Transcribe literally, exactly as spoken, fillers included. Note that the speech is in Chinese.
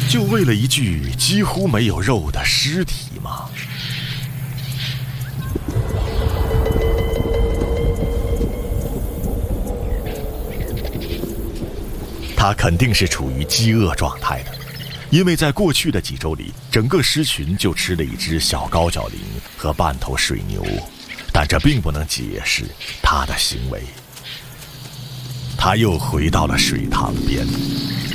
就为了一具几乎没有肉的尸体吗？它肯定是处于饥饿状态的，因为在过去的几周里，整个狮群就吃了一只小高脚羚和半头水牛，但这并不能解释它的行为。他又回到了水塘边，